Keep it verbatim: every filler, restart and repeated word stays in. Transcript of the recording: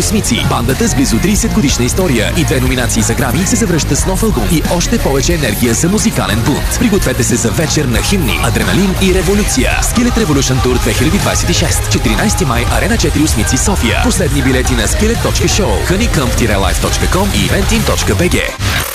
Смици. Бандата с близо трийсет годишна история и две номинации за Грами се завръща с нов албум и още повече енергия за музикален бунт. Пригответе се за вечер на химни, адреналин и революция. Skillet Revolution Tour две хиляди двадесет и шест. четиринайсети май, Арена четири Смици, София. Последни билети на skillet точка show, honeycomb dash live точка com и eventim точка bg.